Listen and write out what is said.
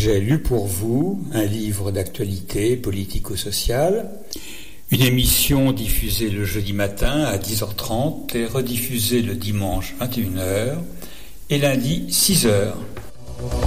j'ai lu pour vous un livre d'actualité politico-sociale, une émission diffusée le jeudi matin à 10h30 et rediffusée le dimanche 21h et lundi 6h.